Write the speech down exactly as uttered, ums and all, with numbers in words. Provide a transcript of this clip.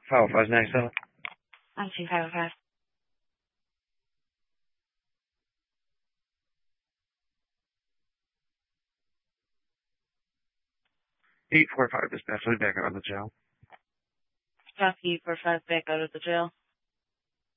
five oh five ninety-seven. one two five oh five. eight four five dispatch, lead back out of the jail. Copy eight four five back out of the jail.